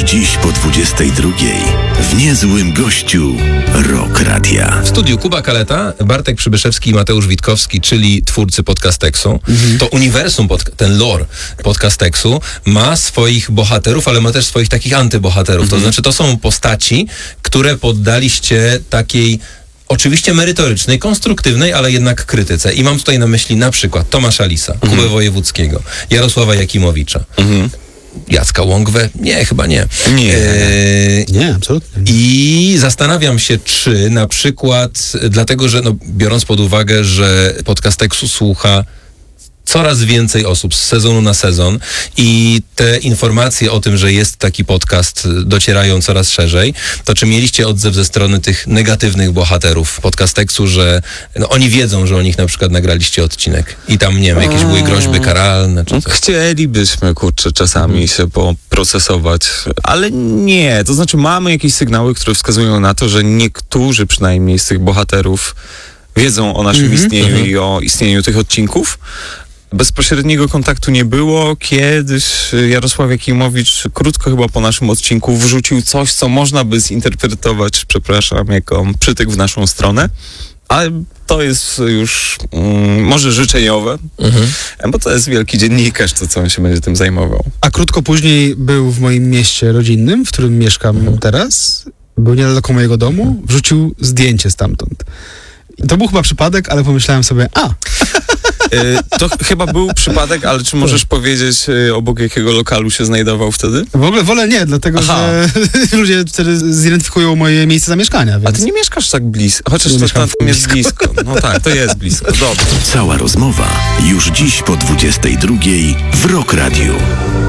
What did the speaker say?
dziś po 22:00 w Niezłym Gościu Rock Radia. W studiu Kuba Kaleta, Bartek Przybyszewski i Mateusz Witkowski, czyli twórcy Podcasteksu. To uniwersum, ten lore Podcasteksu ma swoich bohaterów, ale ma też swoich takich antybohaterów. To znaczy, to są postaci, które poddaliście takiej oczywiście merytorycznej, konstruktywnej, ale jednak krytyce. I mam tutaj na myśli na przykład Tomasza Lisa, Kubę Wojewódzkiego, Jarosława Jakimowicza, Jacka Łągwę? Nie, chyba nie. Nie, absolutnie. I zastanawiam się, czy na przykład, dlatego że biorąc pod uwagę, że Podcasteksu słucha coraz więcej osób z sezonu na sezon i te informacje o tym, że jest taki podcast, docierają coraz szerzej, to czy mieliście odzew ze strony tych negatywnych bohaterów Podcasteksu, że oni wiedzą, że o nich na przykład nagraliście odcinek i tam, nie wiem, jakieś były groźby karalne czy coś? Chcielibyśmy, czasami się poprocesować, ale nie. To znaczy mamy jakieś sygnały, które wskazują na to, że niektórzy przynajmniej z tych bohaterów wiedzą o naszym istnieniu i o istnieniu tych odcinków. Bezpośredniego kontaktu nie było. Kiedyś Jarosław Jakimowicz krótko chyba po naszym odcinku wrzucił coś, co można by zinterpretować, jako przytyk w naszą stronę. Ale to jest już może życzeniowe, bo to jest wielki dziennikarz, to co on się będzie tym zajmował. A krótko później był w moim mieście rodzinnym, w którym mieszkam teraz. Był niedaleko mojego domu. Wrzucił zdjęcie stamtąd. To był chyba przypadek, ale pomyślałem sobie, To chyba był przypadek, ale czy możesz powiedzieć, obok jakiego lokalu się znajdował wtedy? W ogóle wolę nie, dlatego że ludzie wtedy zidentyfikują moje miejsce zamieszkania. Więc... A ty nie mieszkasz tak blisko, chociaż to tam jest blisko. No tak, to jest blisko, dobrze. Cała rozmowa już dziś po 22:00 w Rock Radiu.